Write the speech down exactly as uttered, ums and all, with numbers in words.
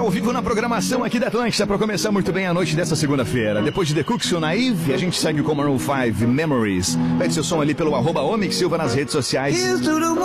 ao vivo na programação aqui da Atlântida para começar muito bem a noite dessa segunda-feira. Depois de The Cooks e Naive, a gente segue com Maroon cinco Memories. Pede seu som ali pelo arroba Omix Silva nas redes sociais.